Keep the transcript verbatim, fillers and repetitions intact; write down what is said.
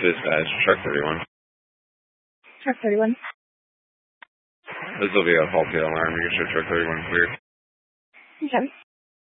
Dispatch, truck thirty-one. Truck thirty-one. This will be a faulty alarm. You can show truck thirty-one clear. Okay.